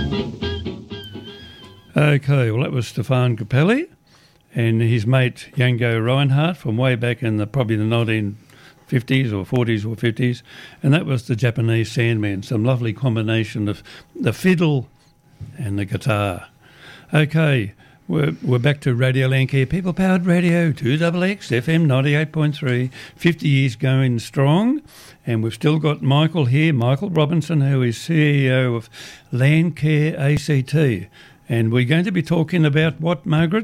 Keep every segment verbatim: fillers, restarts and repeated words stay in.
Okay, well that was Stefan Capelli and his mate Yango Reinhardt from way back in the probably the nineteen fifties or forties or fifties, and that was the Japanese Sandman, some lovely combination of the fiddle and the guitar. Okay, we're, we're back to Radio Landcare, people-powered radio, two X X, F M ninety-eight point three, fifty years going strong, and we've still got Michael here, Michael Robinson, who is C E O of Landcare A C T, and we're going to be talking about what, Margaret?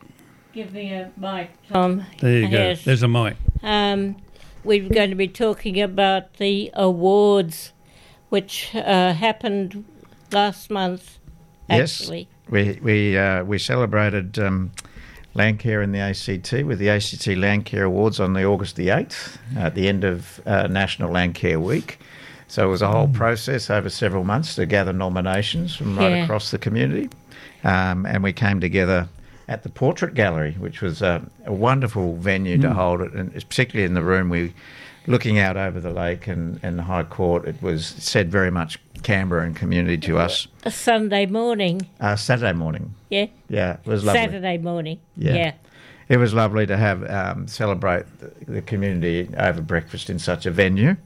Give me a mic, Tom. There you yes. go, there's a mic. Um, we're going to be talking about the awards which uh, happened last month, actually. Yes. We we uh, we celebrated um, Landcare in the A C T with the A C T Landcare Awards on the August the eighth at the end of uh, National Landcare Week. So it was a whole process over several months to gather nominations from right Yeah. across the community, um, and we came together at the Portrait Gallery, which was a, a wonderful venue to hold it, and particularly in the room we looking out over the lake and, and the High Court. It was said very much Canberra and community to us. A Sunday morning. Uh, Saturday morning. Yeah. Yeah, it was lovely. Saturday morning. Yeah. Yeah. It was lovely to have um, celebrate the, the community over breakfast in such a venue.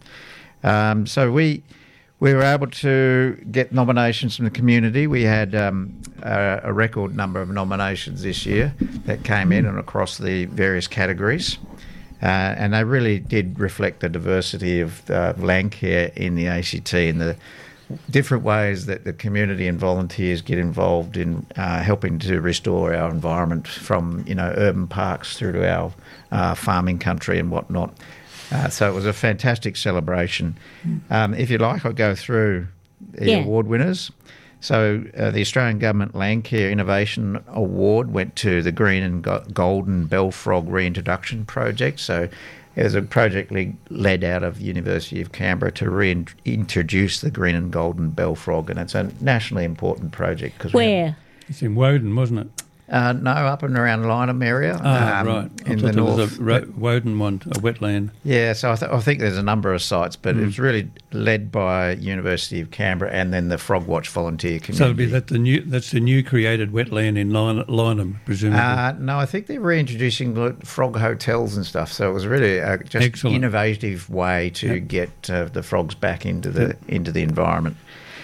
Um, so we we were able to get nominations from the community. We had um, a, a record number of nominations this year that came in and across the various categories. Uh, and they really did reflect the diversity of uh, Landcare in the A C T and the different ways that the community and volunteers get involved in uh, helping to restore our environment, from, you know, urban parks through to our uh, farming country and whatnot. Uh, so it was a fantastic celebration. Um, if you like, I'll go through the Yeah. award winners. So uh, the Australian Government Landcare Innovation Award went to the Green and Go- Golden Bellfrog Reintroduction Project. So it was a project le- led out of the University of Canberra to reintroduce the Green and Golden Bellfrog, and it's a nationally important project. Cause we have- Where? It's in Woden, wasn't it? Uh, no, up and around Lynham area. Ah, um, right. I In thought the there north. was a Ro- Woden one, a wetland. Yeah, so I, th- I think there's a number of sites, but Mm. it was really led by University of Canberra and then the Frog Watch volunteer community. So it'll be that the new that's the new created wetland in Lyn- Lynham, presumably. Uh, no, I think they're reintroducing the frog hotels and stuff. So it was really a just Excellent. innovative way to Yep. get uh, the frogs back into the Yep. into the environment.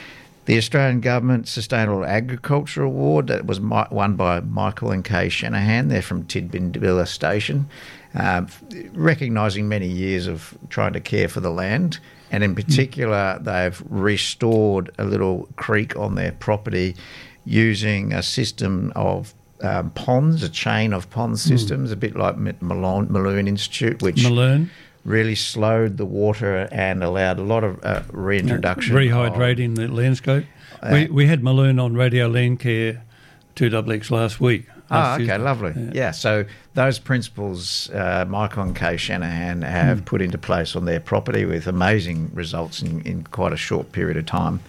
The Australian Government Sustainable Agriculture Award, that was mi- won by Michael and Kay Shanahan. They're from Tidbinbilla Station, um, recognising many years of trying to care for the land. And in particular, they've restored a little creek on their property using a system of um, ponds, a chain of pond systems, a bit like M- Malone, Malone Institute, which Malone. really slowed the water and allowed a lot of uh, reintroduction. Rehydrating the landscape. Uh, we we had Malone on Radio Landcare two X X last week. Oh, Last okay, Tuesday. lovely. Yeah. Yeah, so those principles uh, Michael and Kay Shanahan have Mm. put into place on their property with amazing results in, in quite a short period of time.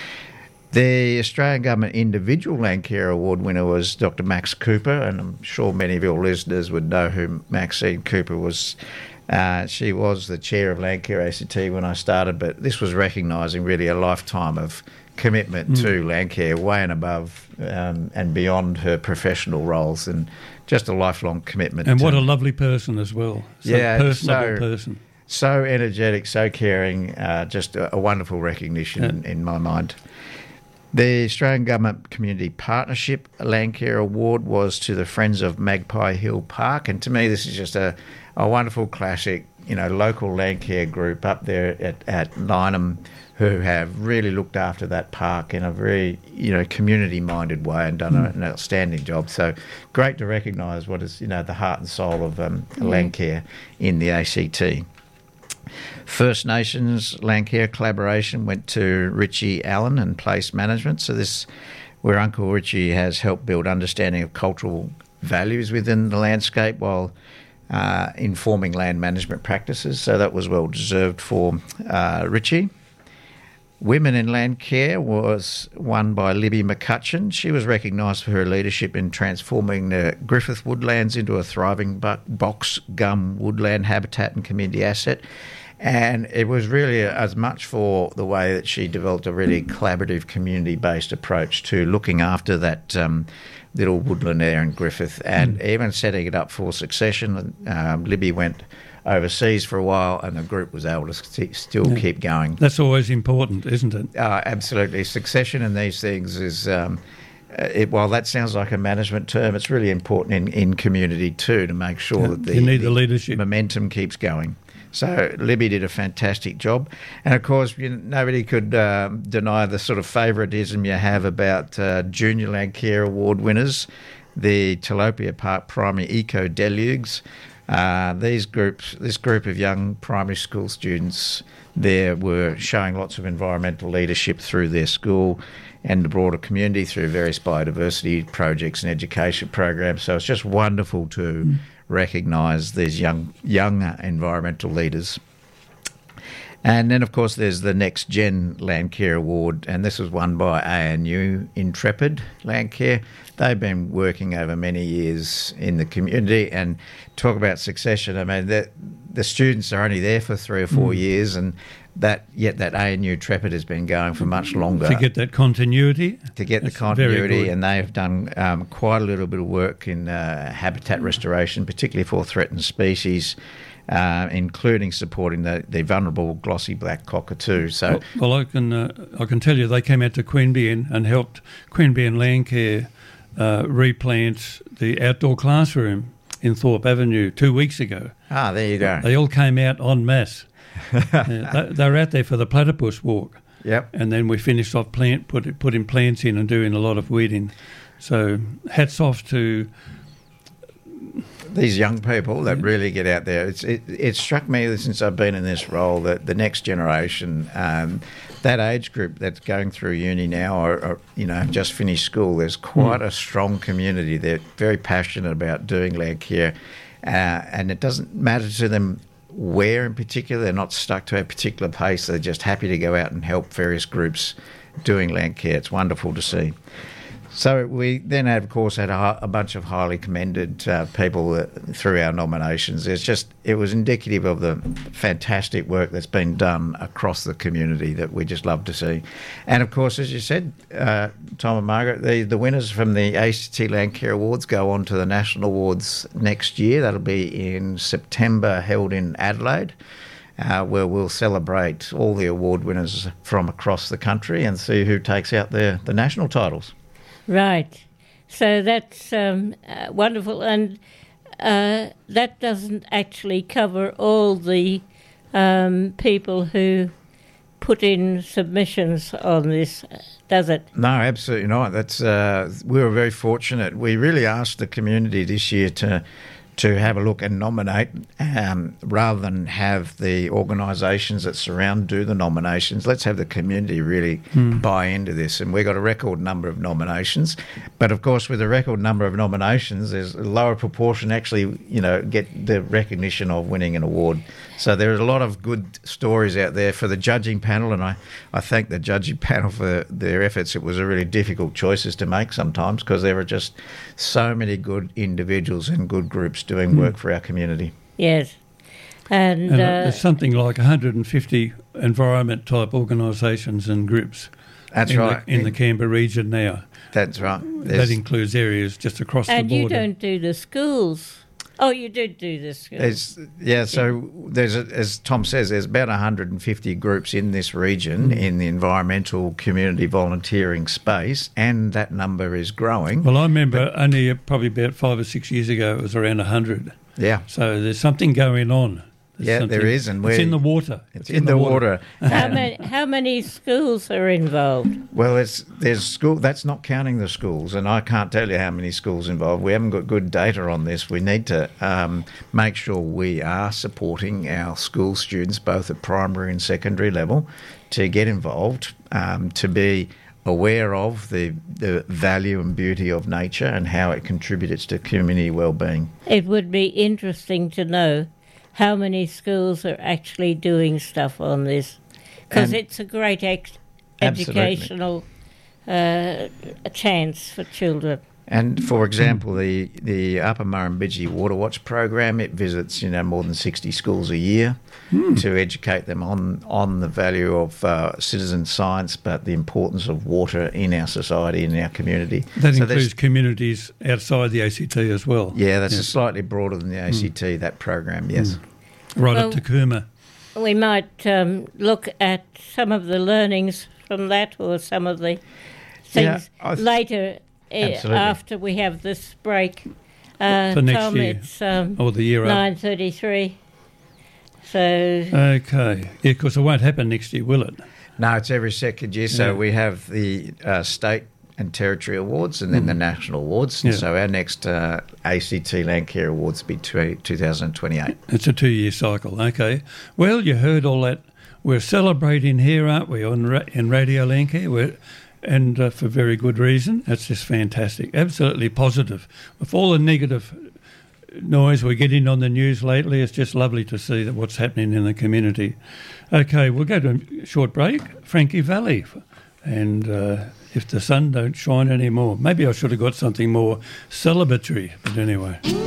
The Australian Government Individual Landcare Award winner was Doctor Max Cooper, and I'm sure many of your listeners would know who Maxine Cooper was. Uh, she was the chair of Landcare A C T when I started, but this was recognising really a lifetime of commitment Mm. to Landcare, way and above um, and beyond her professional roles, and just a lifelong commitment. And what to- a lovely person as well. So Yeah, personable so- person. so energetic, so caring, uh, just a, a wonderful recognition in, in my mind. The Australian Government Community Partnership Landcare Award was to the Friends of Magpie Hill Park, and to me this is just a, a wonderful classic, you know, local Landcare group up there at, at Lynham who have really looked after that park in a very, you know, community-minded way and done Mm. an outstanding job. So great to recognise what is, you know, the heart and soul of um, Landcare in the A C T. First Nations Landcare collaboration went to Richie Allen and Place Management. So this, where Uncle Richie has helped build understanding of cultural values within the landscape while uh, informing land management practices. So that was well deserved for uh, Richie. Women in Land Care was won by Libby McCutcheon. She was recognised for her leadership in transforming the Griffith woodlands into a thriving bu- box gum woodland habitat and community asset. And it was really as much for the way that she developed a really collaborative, community-based approach to looking after that um, little woodland there in Griffith, and mm. even setting it up for succession. Um, Libby went overseas for a while, and the group was able to st- still yeah. keep going. That's always important, isn't it? Uh, absolutely. Succession in these things is... Um, It, while that sounds like a management term, it's really important in, in community too, to make sure yeah, that the, you need the, the leadership momentum keeps going. So Libby did a fantastic job. And of course, you know, nobody could um, deny the sort of favouritism you have about uh, Junior Landcare Award winners, the Tilapia Park Primary Eco Deluges. Uh, these groups, this group of young primary school students there were showing lots of environmental leadership through their school and the broader community through various biodiversity projects and education programs. So it's just wonderful to mm. recognise these young young environmental leaders. And then, of course, there's the Next Gen Landcare Award, and this was won by A N U Intrepid Landcare. They've been working over many years in the community, and talk about succession. I mean, the, the students are only there for three or four mm. years, and that yet that A N U Intrepid has been going for much longer. To get that continuity? To get That's the continuity, and they've done um, quite a little bit of work in uh, habitat restoration, particularly for threatened species, Uh, including supporting the, the vulnerable glossy black cockatoo. So, well, well I can uh, I can tell you they came out to Queanbeyan and helped Queanbeyan Landcare uh, replant the outdoor classroom in Thorpe Avenue two weeks ago. Ah, there you go. They all came out en masse. uh, they, they were out there for the platypus walk. Yep. And then we finished off plant put putting plants in and doing a lot of weeding. So hats off to these young people that really get out there. It's, it, it struck me since I've been in this role that the next generation, um, that age group that's going through uni now or, or you know, just finished school, there's quite mm. a strong community. They're very passionate about doing land care, uh, and it doesn't matter to them where in particular. They're not stuck to a particular pace. They're just happy to go out and help various groups doing land care. It's wonderful to see. So we then, had, of course, had a, a bunch of highly commended uh, people uh, through our nominations. It's just, it was indicative of the fantastic work that's been done across the community that we just love to see. And, of course, as you said, uh, Tom and Margaret, the, the winners from the A C T Landcare Awards go on to the National Awards next year. That'll be in September, held in Adelaide. Uh, where we'll celebrate all the award winners from across the country and see who takes out the, the national titles. Right. So that's um, uh, wonderful. And uh, that doesn't actually cover all the um, people who put in submissions on this, does it? No, absolutely not. That's uh, we were very fortunate. We really asked the community this year to to have a look and nominate, um, rather than have the organisations that surround do the nominations. Let's have the community really mm. buy into this. And we got a record number of nominations. But, of course, with a record number of nominations, there's a lower proportion actually, you know, get the recognition of winning an award. So there are a lot of good stories out there for the judging panel, and I, I thank the judging panel for their efforts. It was a really difficult choices to make sometimes because there were just so many good individuals and good groups doing work for our community. Yes. And, and uh, there's something like one hundred fifty environment-type organisations and groups that's in, right. the, in the Canberra region now. That's right. There's, that includes areas just across and the border. And you don't do the schools. Oh, you did do the schools. There's, yeah, so there's, a, as Tom says, there's about one hundred fifty groups in this region mm. in the environmental community volunteering space, and that number is growing. Well, I remember but, only probably about five or six years ago it was around one hundred. Yeah. So there's something going on. Yeah, there is, and it's in the water. It's, it's in, in the, the water. water. How many how many schools are involved? Well, it's there's school. That's not counting the schools, and I can't tell you how many schools involved. We haven't got good data on this. We need to um, make sure we are supporting our school students, both at primary and secondary level, to get involved, um, to be aware of the the value and beauty of nature and how it contributes to community well-being. It would be interesting to know how many schools are actually doing stuff on this, because it's a great ex- educational uh, chance for children. And for example, the, the Upper Murrumbidgee Water Watch program, it visits, you know, more than sixty schools a year mm. to educate them on, on the value of uh, citizen science, but the importance of water in our society, in our community. That so includes communities outside the A C T as well. Yeah, that's yes. slightly broader than the A C T, mm. that program, yes. Mm. Right well, up to Cooma. We might um, look at some of the learnings from that, or some of the things yeah, th- later uh, after we have this break. Uh, For next Tom, year. It's um, or the year nine thirty-three. So okay, yeah, because it won't happen next year, will it? No, it's every second year. So yeah. we have the uh, state and territory awards, and then mm. the national awards. And yeah. so our next uh, A C T Landcare Awards will be two thousand twenty-eight. It's a two-year cycle. Okay. Well, you heard all that. We're celebrating here, aren't we, on ra- in Radio Landcare? We're, and uh, for very good reason. That's just fantastic. Absolutely positive. With all the negative noise we're getting on the news lately, it's just lovely to see that what's happening in the community. Okay, we'll go to a short break. Frankie Valli. And uh, if the sun don't shine anymore, maybe I should have got something more celebratory. But anyway.